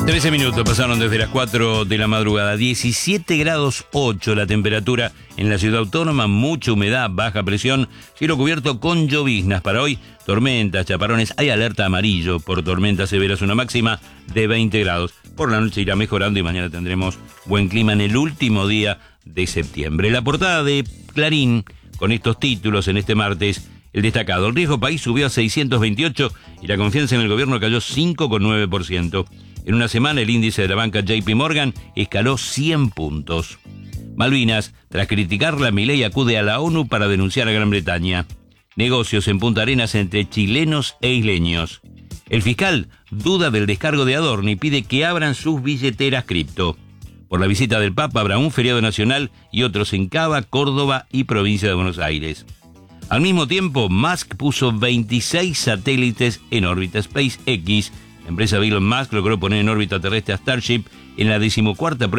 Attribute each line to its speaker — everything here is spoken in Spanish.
Speaker 1: 13 minutos pasaron desde las 4 de la madrugada. 17 grados 8 la temperatura en la ciudad autónoma, mucha humedad, baja presión, cielo cubierto con lloviznas. Para hoy, tormentas, chaparrones, hay alerta amarillo por tormentas severas, una máxima de 20 grados. Por la noche irá mejorando y mañana tendremos buen clima en el último día de septiembre. La portada de Clarín, con estos títulos en este martes: el destacado, el riesgo país subió a 628 y la confianza en el gobierno cayó 5,9%. En una semana el índice de la banca JP Morgan escaló 100 puntos. Malvinas, tras criticarla, Milei acude a la ONU para denunciar a Gran Bretaña. Negocios en Punta Arenas entre chilenos e isleños. El fiscal duda del descargo de Adorni y pide que abran sus billeteras cripto. Por la visita del Papa habrá un feriado nacional y otros en Cava, Córdoba y provincia de Buenos Aires. Al mismo tiempo, Musk puso 26 satélites en órbita. SpaceX, la empresa de Elon Musk, logró poner en órbita terrestre a Starship en la 14ª prueba